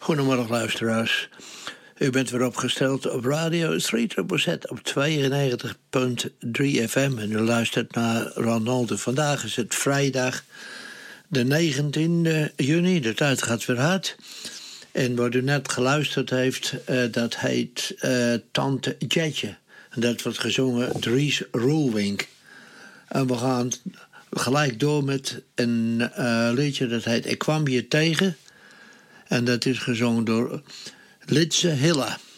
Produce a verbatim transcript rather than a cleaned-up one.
Goedemorgen luisteraars. U bent weer opgesteld op radio drie Z op tweeënnegentig komma drie F M en u luistert naar Ronaldo. Vandaag is het vrijdag de negentiende juni, de tijd gaat weer hard. En wat u net geluisterd heeft, uh, dat heet uh, Tante Jetje. En dat wordt gezongen Dries Roelvink. En we gaan gelijk door met een uh, liedje dat heet Ik kwam je tegen. En dat is gezongen door Litse Hilla.